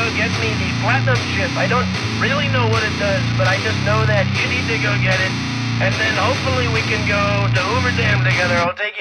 get me the platinum chip. I don't really know what it does, but I just know that you need to go get it. And then hopefully we can go to Hoover Dam together. I'll take you.